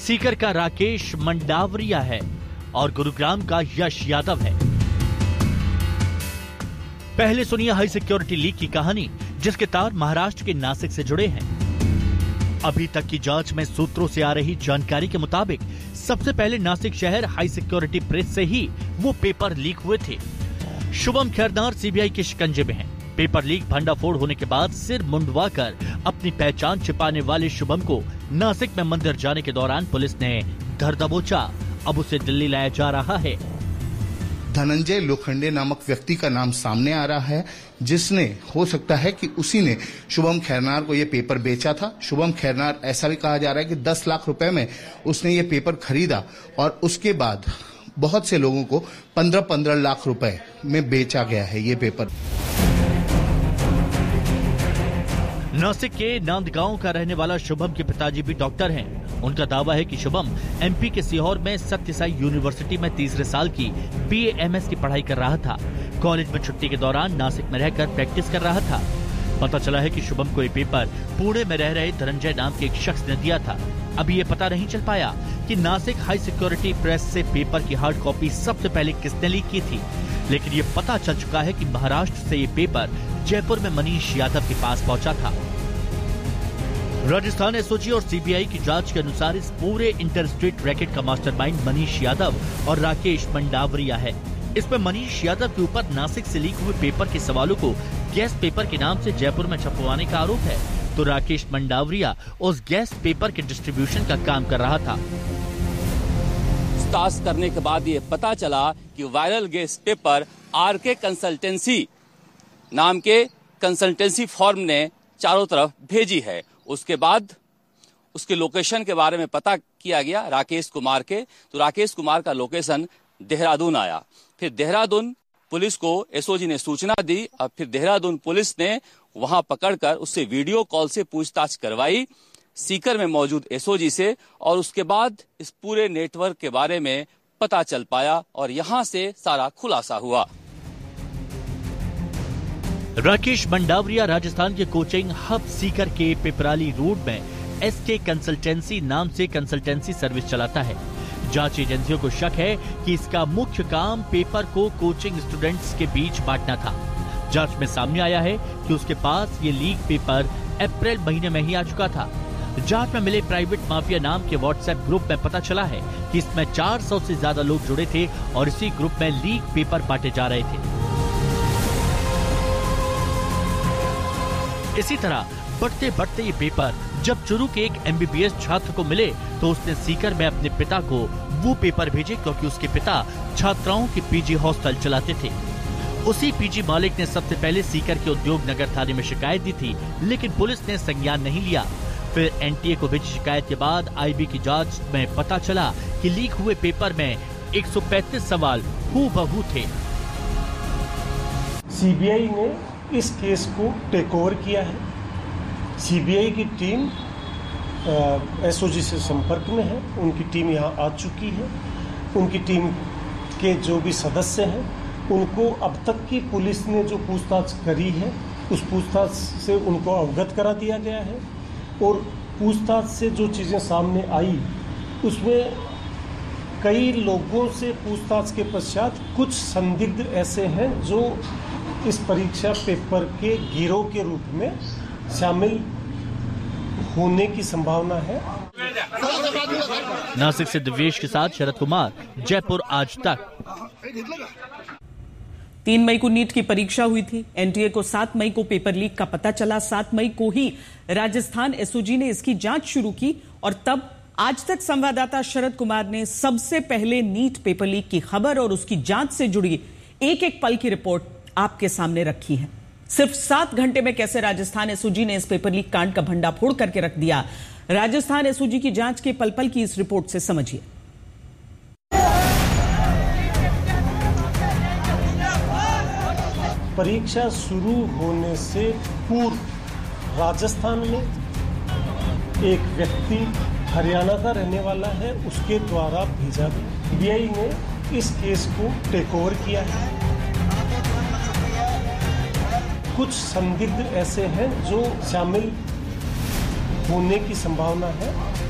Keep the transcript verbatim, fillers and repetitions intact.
सीकर का राकेश मंडावरिया है और गुरुग्राम का यश यादव है। पहले सुनिए हाई सिक्योरिटी लीक की कहानी, जिसके तार महाराष्ट्र के नासिक से जुड़े हैं। अभी तक की जांच में सूत्रों से आ रही जानकारी के मुताबिक सबसे पहले नासिक शहर हाई सिक्योरिटी प्रेस से ही वो पेपर लीक हुए थे। शुभम खैरनार सीबीआई के शिकंजे में है। पेपर लीक भंडाफोड़ होने के बाद सिर मुंडवाकर अपनी पहचान छिपाने वाले शुभम को नासिक में मंदिर जाने के दौरान पुलिस ने धर दबोचा। अब उसे दिल्ली लाया जा रहा है। धनंजय लोखंडे नामक व्यक्ति का नाम सामने आ रहा है, जिसने हो सकता है कि उसी ने शुभम खैरनार को ये पेपर बेचा था। शुभम खैरनार, ऐसा भी कहा जा रहा है कि दस लाख रुपए में उसने ये पेपर खरीदा और उसके बाद बहुत से लोगों को पंद्रह पंद्रह लाख रुपए में बेचा गया है ये पेपर। नासिक के नांदगांव का रहने वाला शुभम के पिताजी भी डॉक्टर हैं। उनका दावा है कि शुभम एमपी के सीहोर में सत्य साई यूनिवर्सिटी में तीसरे साल की बीए एमएस की पढ़ाई कर रहा था। कॉलेज में छुट्टी के दौरान नासिक में रहकर प्रैक्टिस कर रहा था। पता चला है कि शुभम को ये पेपर पुणे में रह रहे धनंजय नाम के एक शख्स ने दिया था। अभी ये पता नहीं चल पाया कि नासिक हाई सिक्योरिटी प्रेस से पेपर की हार्ड कॉपी सबसे पहले किसने लीक की थी, लेकिन ये पता चल चुका है कि महाराष्ट्र से ये पेपर जयपुर में मनीष यादव के पास पहुंचा था। राजस्थान एसओजी और सीबीआई की जांच के अनुसार इस पूरे इंटरस्टेट रैकेट का मास्टरमाइंड मनीष यादव और राकेश मंडावरिया है। इसमें मनीष यादव के ऊपर नासिक से लीक हुए पेपर के सवालों को गैस पेपर के नाम से जयपुर में छपवाने का आरोप है, तो राकेश मंडावरिया उस गैस पेपर के डिस्ट्रीब्यूशन का काम कर रहा था। पूछताछ करने के बाद ये पता चला कि वायरल गैस पेपर आर के कंसल्टेंसी नाम के कंसल्टेंसी फर्म ने चारों तरफ भेजी है। उसके बाद उसके लोकेशन के बारे में पता किया गया राकेश कुमार के, तो राकेश कुमार का लोकेशन देहरादून आया। फिर देहरादून पुलिस को एसओजी ने सूचना दी। अब फिर देहरादून पुलिस ने वहां पकड़कर उससे वीडियो कॉल से पूछताछ करवाई सीकर में मौजूद एसओजी से, और उसके बाद इस पूरे नेटवर्क के बारे में पता चल पाया और यहां से सारा खुलासा हुआ। राकेश मंडावरिया राजस्थान के कोचिंग हब सीकर के पिपराली रोड में एसके कंसल्टेंसी नाम से कंसल्टेंसी सर्विस चलाता है। जांच एजेंसियों को शक है कि इसका मुख्य काम पेपर को कोचिंग स्टूडेंट्स के बीच बांटना था। जांच में सामने आया है कि उसके पास ये लीक पेपर अप्रैल महीने में ही आ चुका था। जांच में मिले प्राइवेट माफिया नाम के व्हाट्सएप ग्रुप में पता चला है कि इसमें चार सौ से ज्यादा लोग जुड़े थे और इसी ग्रुप में लीक पेपर बांटे जा रहे थे। इसी तरह बढ़ते बढ़ते ये पेपर जब चुरू के एक एमबीबीएस छात्र को मिले तो उसने सीकर में अपने पिता को वो पेपर भेजे, क्योंकि उसके पिता छात्राओं की पीजी हॉस्टल चलाते थे। उसी पीजी मालिक ने सबसे पहले सीकर के उद्योग नगर थाने में शिकायत दी थी, लेकिन पुलिस ने संज्ञान नहीं लिया। फिर एनटीए को भेजी शिकायत के बाद आईबी की जांच में पता चला कि लीक हुए पेपर में एक सौ पैंतीस सवाल हूबहू थे। सीबीआई ने इस केस को टेक ओवर किया है। सीबीआई की टीम एसओजी से संपर्क में है। उनकी टीम यहाँ आ चुकी है। उनकी टीम के जो भी सदस्य हैं उनको अब तक की पुलिस ने जो पूछताछ करी है उस पूछताछ से उनको अवगत करा दिया गया है, और पूछताछ से जो चीज़ें सामने आई उसमें कई लोगों से पूछताछ के पश्चात कुछ संदिग्ध ऐसे हैं जो इस परीक्षा पेपर के गिरोह के रूप में शामिल होने की संभावना है। नासिक से दिव्येश के साथ शरद कुमार, जयपुर आज तक। तीन मई को नीट की परीक्षा हुई थी। एनटीए को सात मई को पेपर लीक का पता चला। सात मई को ही राजस्थान एसओजी ने इसकी जांच शुरू की और तब आज तक संवाददाता शरद कुमार ने सबसे पहले नीट पेपर लीक की खबर और उसकी जांच से जुड़ी एक एक पल की रिपोर्ट आपके सामने रखी है। सिर्फ सात घंटे में कैसे राजस्थान एसओजी ने इस पेपर लीक कांड का भंडाफोड़ करके रख दिया, राजस्थान एसओजी की जांच के पल पल की इस रिपोर्ट से समझिए। परीक्षा शुरू होने से पूर्व राजस्थान में एक व्यक्ति हरियाणा का रहने वाला है, उसके द्वारा भेजा गया। सीबीआई ने इस केस को टेक ओवर किया है। कुछ संदिग्ध ऐसे हैं जो शामिल होने की संभावना है।